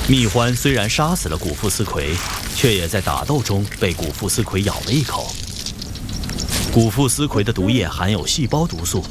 蜜獾虽然杀死了古腹丝葵，却也在打斗中被古腹丝葵咬了一口。古腹丝葵的毒液含有细胞毒素，